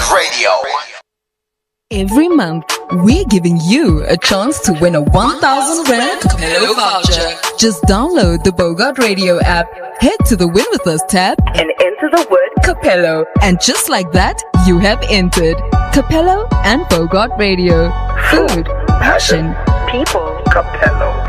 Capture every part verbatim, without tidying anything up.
Radio. Every month, we're giving you a chance to win a one thousand rand Capello voucher. Just download the Bogart Radio app, head to the Win With Us tab, and enter the word Capello. And just like that, you have entered Capello and Bogart Radio. Food, passion, people, Capello.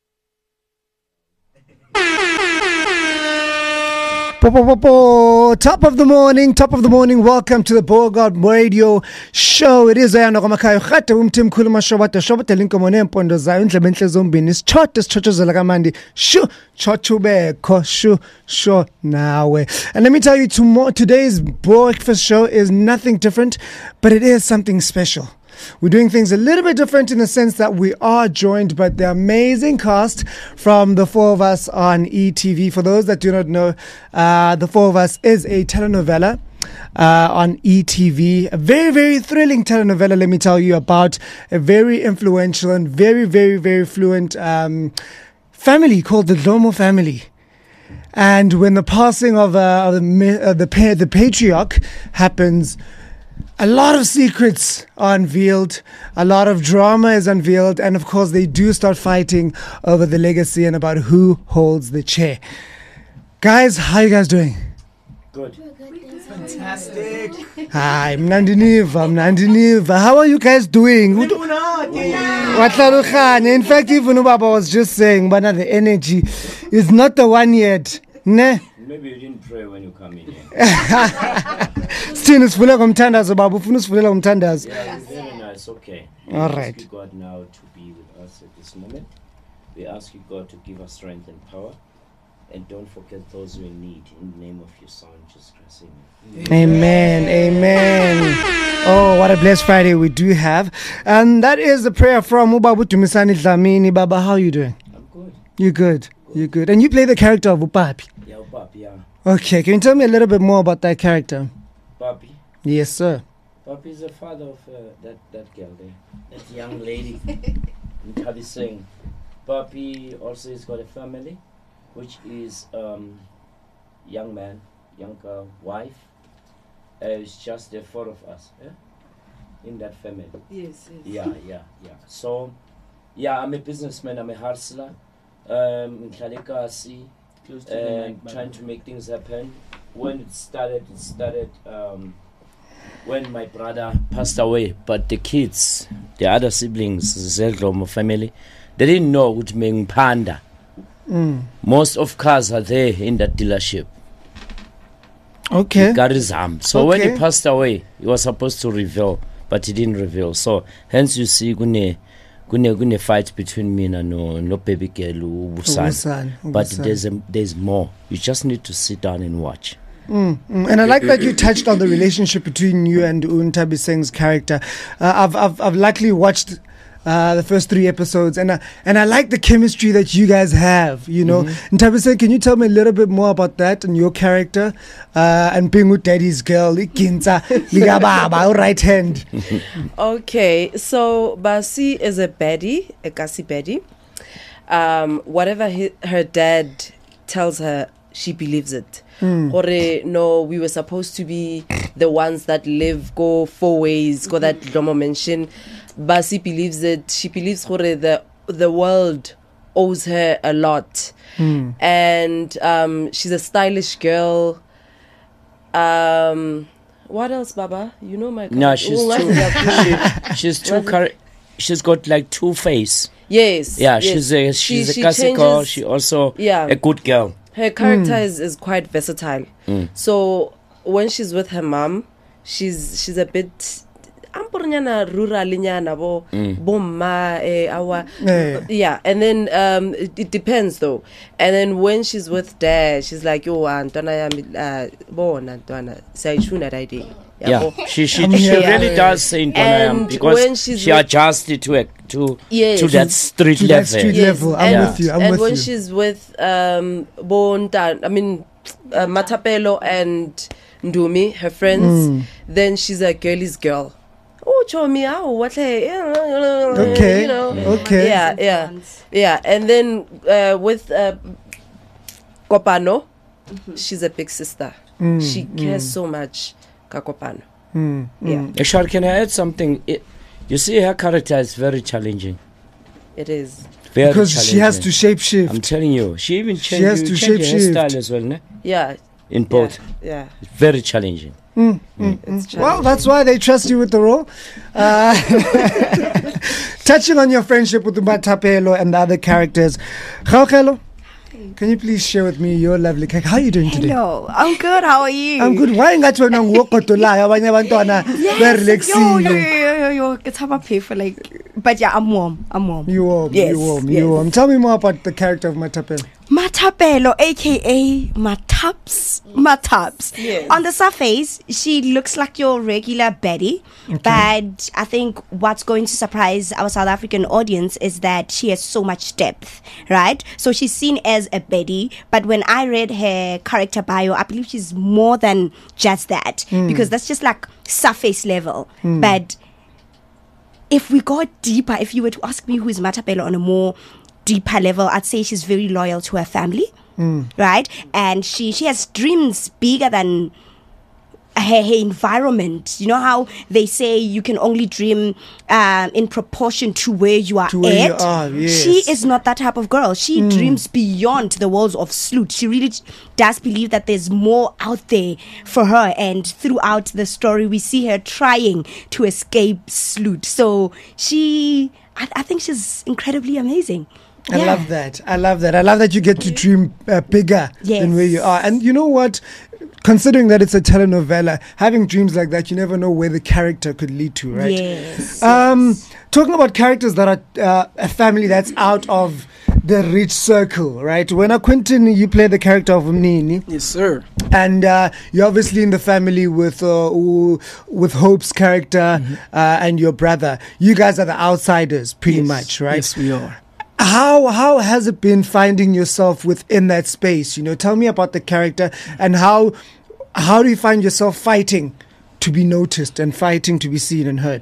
Po, po, po, po. Top of the morning, top of the morning. Welcome to the Bogart Radio Show. It is Ayano Kamakayo Khata umtim khuluma shobata shobata linko mone mpondo zayo ndlebe nhle zombini sichothe sichothozela kamandi shu chothubekho shu sho nawe. And let me tell you, tomorrow, today's breakfast show is nothing different, but it is something special. We're doing things a little bit different in the sense that we are joined by the amazing cast from The Four of Us on E T V. For those that do not know, uh, The Four of Us is a telenovela uh, on E T V. A very, very thrilling telenovela, let me tell you, about a very influential and very, very, very fluent um, family called the Dlomo family. And when the passing of, uh, of the, uh, the, pa- the patriarch happens, a lot of secrets are unveiled, a lot of drama is unveiled, and of course they do start fighting over the legacy and about who holds the chair. Guys, how are you guys doing? Good. Fantastic. Hi, Mnandiniva, Mnandiniva. How are you guys doing? In fact, even Ubaba was just saying, but the energy is not the one yet. Ne? Maybe you didn't pray when you come in here. Still, it's full of umtandazo, Babu. It's full of umtandazo. Yeah, it's very nice. Okay. We All ask right. you, God, now to be with us at this moment. We ask you, God, to give us strength and power. And don't forget those who are in need. In the name of your Son, Jesus Christ. Amen. Amen. Amen. Oh, what a blessed Friday we do have. And that is the prayer from Ubabu Tumisani Dlamini. Baba, how are you doing? I'm good. You're good. You're good. And you play the character of Upapi. Yeah, Papi, yeah. Okay, can you tell me a little bit more about that character? Papi. Yes, sir. Papi is the father of uh, that, that girl there. That young lady. Ntabi Singh. Papi also has got a family, which is um, young man, young girl, wife. Uh, it's just the four of us, yeah? In that family. Yes, yes. Yeah, yeah, yeah. So, yeah, I'm a businessman, I'm a hustler. Um, in Khalekasi, and trying to make things happen. When it started, it started um, when my brother passed away. But the kids, the other siblings, the Zeldlomo family, they didn't know what mean panda. Mm. Most of cars are there in that dealership. Okay. Garizam. So Okay. when he passed away, he was supposed to reveal, but he didn't reveal. So hence you see, gune gune gune fight between me and no no baby girl Ubusan. Ubusan, But Ubusan. there's a, there's more. You just need to sit down and watch. Mm, mm. And I like that you touched on the relationship between you and Ntabi Singh's character. Uh, I've, I've, I've luckily watched uh, the first three episodes, and I, and I like the chemistry that you guys have. You know, Mm-hmm. Ntabi Singh, can you tell me a little bit more about that and your character uh, and being with Daddy's girl, Ikinza, Liga Baba, right hand. Okay, so Basi is a baddie, a Kasi baddie. Um, whatever he, her dad tells her, she believes it. Mm. Gore, no, we were supposed to be the ones that live, go four ways, go that Dlomo mentioned. Basi believes it. She believes gore, the the world owes her a lot. Mm. And um, she's a stylish girl. Um, what else, Baba? You know my. No, she's Oh, too. what- she, she's too. Char- she's got like two face. Yes. Yeah, yes. she's a she's She- a she classic girl. changes- She also Yeah. a good girl. Her character is, is quite versatile. Mm. So when she's with her mom, she's she's a bit ampurnyana ruralinyana bo bomma eh our Yeah. yeah. And then um it, it depends though. And then when she's with dad, she's like, yo antwana yami uh bona antwana sayishuna idea. Yeah, she she, I'm she here. really does say in Tonayam And because when she's she with- adjusted to a, to Yes. to that street To level. that street Yes, level. I'm and, with you. I'm and with when you. she's with um Bonta, I mean uh, Matapelo and Ndumi, her friends, Mm. then she's a girly's girl. Oh, Chomi, oh, what? Okay, You know. okay. Yeah, yeah, yeah. And then uh, with uh, Kopano, she's a big sister. Mm, She cares so much, Kakopano. Mm, Yeah. mm. Ashar, can I add something? It, you see, her character is very challenging. It is. Very Because challenging. she has to shape shift. I'm telling you, she even She changed, has you to change her shape-shift. style as well, ne? Yeah. In both. Yeah. It's very challenging. Mm, mm, It's mm. Well, challenging. that's why they trust you with the role. Uh, touching on your friendship with Matapelo and the other characters, Gaugelo, can you please share with me your lovely cake? How are you doing today? Hello, I'm good. How are you? I'm good. Why ngathi wena nguwokotolayo abanye abantwana Yes. Yo, yo, berelaxile? yo, yo, yo, yo. It's how I pay for like, but yeah, I'm warm. I'm warm. You warm, Yes, you warm, yes. you warm. Tell me more about the character of Matapelo. Matapelo, aka Mataps, Mataps. Yes. On the surface, she looks like your regular Betty, but I think what's going to surprise our South African audience is that she has so much depth, right? So she's seen as a Betty, but when I read her character bio, I believe she's more than just that because that's just like surface level, but. If we go deeper, if you were to ask me who is Matapelo on a more deeper level, I'd say she's very loyal to her family, right? And she she has dreams bigger than her, her environment. You know how they say you can only dream um, in proportion to where you are To where you at? are, yes. She is not that type of girl. She dreams beyond the walls of Sloot. She really does believe that there's more out there for her. And throughout the story, we see her trying to escape Sloot. So she, I, I think she's incredibly amazing. I Yeah. love that. I love that. I love that you get to dream uh, bigger Yes. than where you are. And you know what? Considering that it's a telenovela, having dreams like that, you never know where the character could lead to, right? Yes. Um, talking about characters that are uh, a family that's out of the rich circle, right? When a Quentin, you play the character of Umnini, Yes, sir. and uh, you're obviously in the family with uh, w- with Hope's character uh, and your brother. You guys are the outsiders, pretty Yes. much, right? Yes, we are. How how has it been finding yourself within that space? You know, tell me about the character and how how do you find yourself fighting to be noticed and fighting to be seen and heard?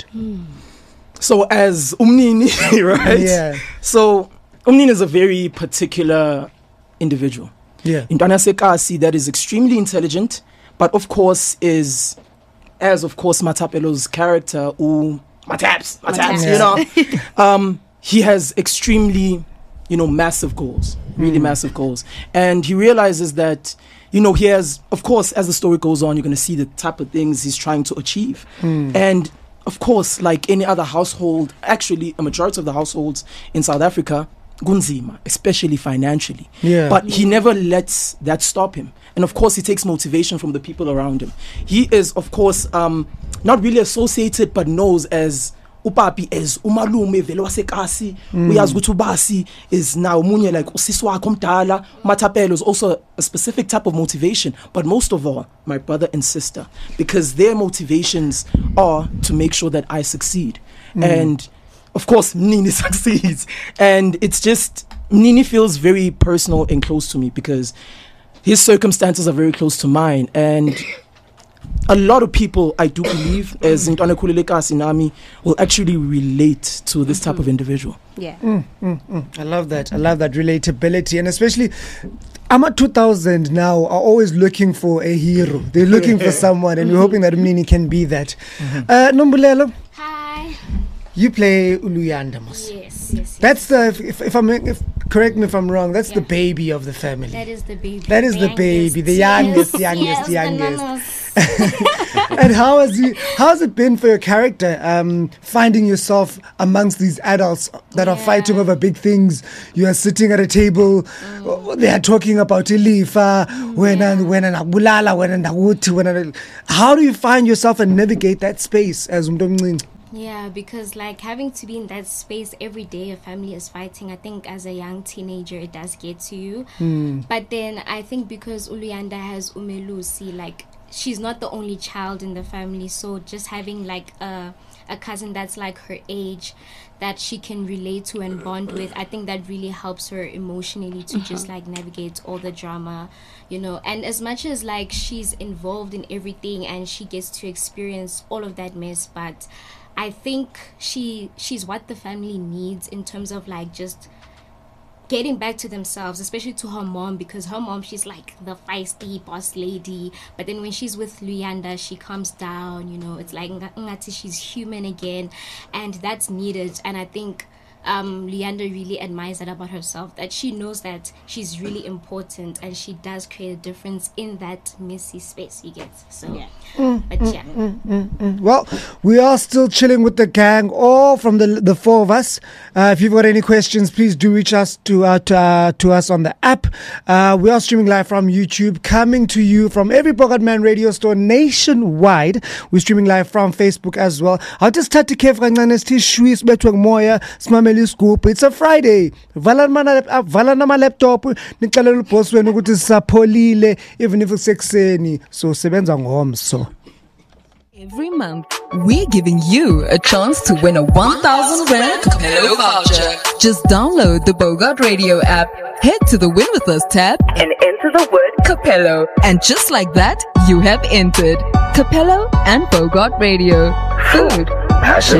So as Umnini, right? Yeah. So Umnini is a very particular individual. Yeah. Intwana Sekasi that is extremely intelligent, but of course is, as of course Matapelo's character, U Mataps, Mataps, you know, um, he has extremely, you know, massive goals, really massive goals, and he realizes that, you know, he has, of course, as the story goes on, you're going to see the type of things he's trying to achieve, and of course, like any other household, actually, a majority of the households in South Africa, gunzima, especially financially. Yeah. But he never lets that stop him. And of course, he takes motivation from the people around him. He is, of course, um, not really associated, but knows as upapi as umalume vele wasekasi uyazi ukuthi ubasi is now munye like usisi wakho omdala. Matapelo is also a specific type of motivation, but most of all my brother and sister, because their motivations are to make sure that I succeed. And of course Mnini succeeds, and it's just Mnini feels very personal and close to me because his circumstances are very close to mine, and a lot of people, I do believe, as Ntwana Khulileka Sinami, will actually relate to this type of individual. Yeah. I love that. I love that relatability, and especially I'm at two thousand now are always looking for a hero. They're looking for someone, and we're hoping that Mnini can be that. Uh, Nombulelo, Hi. you play Uluyanda Mos. Yes, yes, yes. That's the if, if, if I'm if, correct me if I'm wrong. That's the Yeah. baby of the family. That is the baby. That is the baby, the youngest, youngest, yes, youngest. The nanas. And how has you how has it been for your character um, finding yourself amongst these adults that are Yeah. fighting over big things? You are sitting at a table, Mm. they are talking about ilifa, when and when and abulala, when and awuthi, when and how do you find yourself and navigate that space as umuntu omncinci? Yeah, because like having to be in that space every day, a family is fighting. I think as a young teenager, it does get to you. But then I think because Uluyanda has Umelusi, like she's not the only child in the family, so just having like a a cousin that's like her age that she can relate to and bond with, I think that really helps her emotionally to just like navigate all the drama, you know. And as much as like she's involved in everything and she gets to experience all of that mess, but I think she she's what the family needs in terms of like just getting back to themselves, especially to her mom, because her mom, she's like the feisty boss lady, but then when she's with Luyanda, she calms down, you know, it's like ngathi she's human again, and that's needed. And I think um Luyanda really admires that about herself, that she knows that she's really important and she does create a difference in that messy space, you get. So yeah. Mm, but mm, yeah mm, mm, mm. Well, we are still chilling with the gang, all from the the four of us. Uh, if you've got any questions, please do reach us to uh, to, uh, to us on the app. Uh, we are streaming live from YouTube, coming to you from every Bogart Man radio store nationwide. We're streaming live from Facebook as well. I'll just start to kev kancane sithi shwi sibethwe ngumoya simamele isigubhu. It's a Friday. Vala nama laptop nixelele uboss wenu ukuthi sisapholile even if sekuseni. So sebenza ngomso. Every month, we're giving you a chance to win a one thousand rand Capello voucher. Just download the Bogart Radio app, head to the Win With Us tab, and enter the word Capello. And just like that, you have entered Capello and Bogart Radio. Food, passion.